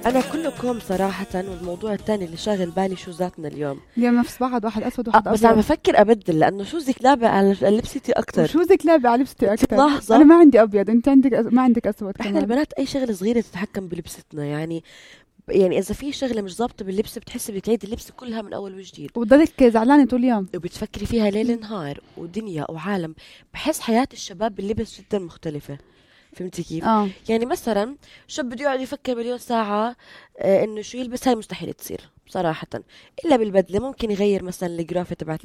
أنا كلكم صراحة. والموضوع الثاني اللي شاغل بالي شو ذاتنا اليوم نفس واحد أسود وواحد بس أبيض. عم بفكر أبدل لأنه شوزك لابق على لبستي أكتر. وشوزك لابق على لبستي أكتر. لحظة. أنا ما عندي أبيض، أنت عندك ما عندك أسود. إحنا البنات أي شغلة صغيرة تتحكم بلبستنا يعني إذا في شغلة مش ضابطة باللبس بتحسي بدك تعيدي اللبس كلها من أول وجديد وضلك زعلانة طول اليوم وبتفكري فيها ليل نهار ودنيا وعالم. بحس حياة الشباب باللبس جدا مختلفة. فهمتي كيف؟ يعني مثلا شاب بده يقعد يفكر مليون ساعة انه شو يلبس، هاي مستحيل تصير صراحة. الا بالبدلة ممكن يغير مثلا الجرافة تبعت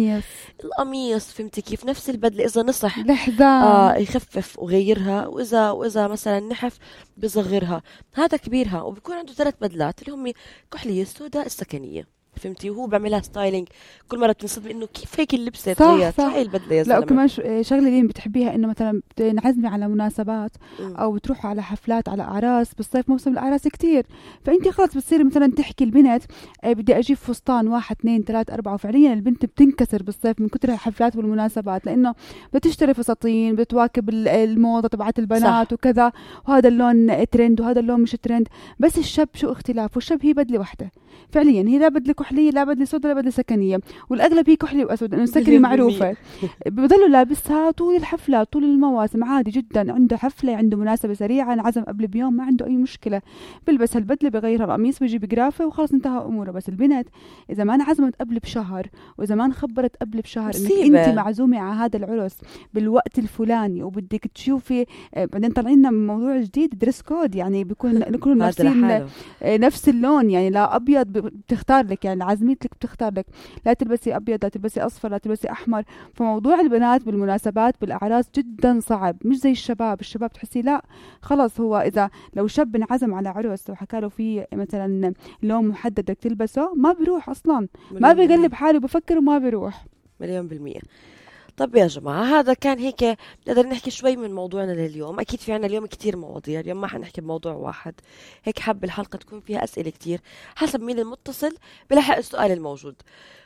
القميص. فهمتي كيف؟ نفس البدلة اذا نصح الحزام يخفف وغيرها، واذا مثلا نحف بصغرها. هذا كبيرها وبيكون عنده 3 بدلات اللي هم كحلية السوداء السكنية. فهمتي؟ وهو بيعملها ستايلينج. كل مرة بتنصدمي انه كيف هيك اللبسة تغيرت. هاي البدلة يا زلمة. لا وكمان شغلة اللي بتحبيها انه مثلا بتنعزمي على مناسبات او بتروحوا على حفلات على اعراس بالصيف، موسم الاعراس كتير، فانت خلص بتصيري مثلا تحكي البنت بدي اجيب فستان 1 2 3 4، وفعليا البنت بتنكسر بالصيف من كتر الحفلات والمناسبات، لانه بتشتري فساتين بتواكب الموضة تبعت البنات. صح. وكذا، وهذا اللون ترند وهذا اللون مش ترند. بس الشاب شو اختلاف؟ والشاب هي بدلة واحدة فعليا، هي لا بدلة كحلية لا بدلة سوداء لا بدلة سكنية، والاغلب هي كحلي واسود لانه السكني معروفة. بضلوا لابسها طول الحفلة طول المواسم عادي جدا. عنده حفلة عنده مناسبة سريعة انعزم قبل بيوم ما عنده اي مشكلة، بلبس هالبدلة بغيرها القميص بيجي بجرافة وخلص انتهى اموره. بس البنت اذا ما انعزمت قبل بشهر واذا ما انخبرت قبل بشهر انك انت معزومة على هذا العرس بالوقت الفلاني وبدك تشوفي، بعدين طالعين لنا موضوع جديد دريس كود، يعني بيكون نكون لابسين نفس اللون، يعني لا ابيض بتختار لك، يعني عزميتك بتختار لك لا تلبسي ابيض لا تلبسي اصفر لا تلبسي احمر. فموضوع البنات بالمناسبات بالاعراس جدا صعب، مش زي الشباب تحسي لا خلص. هو اذا لو شاب انعزم على عرس وحكى له في مثلا لون محدد بدك تلبسه ما بيروح اصلا، ما بيقلب حاله بفكر وما بيروح 100%. طب يا جماعة هذا كان هيك نقدر نحكي شوي من موضوعنا لليوم. أكيد في عنا اليوم كتير مواضيع، اليوم ما حنحكي بموضوع واحد. هيك حب الحلقة تكون فيها أسئلة كتير حسب مين المتصل بلحق السؤال الموجود.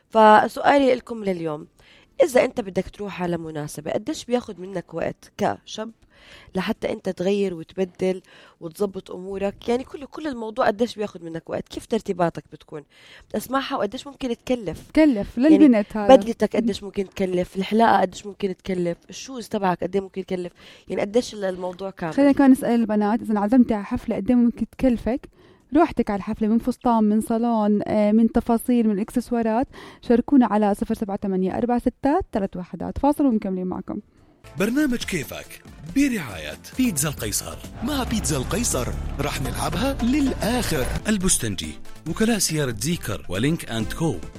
فسؤالي لكم لليوم، إذا أنت بدك تروح على مناسبة قديش بياخد منك وقت كشاب لحتى أنت تغير وتبدل وتضبط أمورك؟ يعني كل الموضوع قديش بياخد منك وقت، كيف ترتيباتك بتكون تسمعها، وقديش ممكن تكلف للبنت يعني بدلتك قديش ممكن تكلف، الحلاقة قديش ممكن تكلف، الشوز تبعك قديش ممكن تكلف، يعني قديش الموضوع كامل. خلينا كمان نسأل البنات إذا عزمتي على حفلة قديش ممكن تكلفك روحتك على الحفلة، من فستان من صالون من تفاصيل من اكسسوارات. شاركونا على 07846 فاصل ومكملين معكم. برنامج كيفك برعاية بيتزا القيصر. مع بيتزا القيصر رح نلعبها للآخر. البستنجي، وكلاء سيارة زيكر ولينك أند كو،